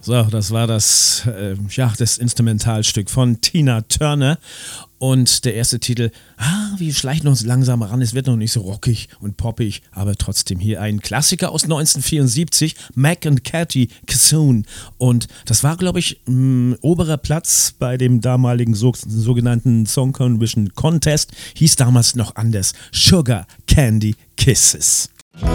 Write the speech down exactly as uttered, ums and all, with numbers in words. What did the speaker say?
So, das war das, äh, ja, das Instrumentalstück von Tina Turner. Und der erste Titel, ah, wir schleichen uns langsam ran, es wird noch nicht so rockig und poppig, aber trotzdem hier ein Klassiker aus neunzehnhundertvierundsiebzig, Mac and Cathy Kissoon. Und das war, glaube ich, mh, oberer Platz bei dem damaligen so, sogenannten Song Convention Contest, hieß damals noch anders, Sugar Candy Kisses.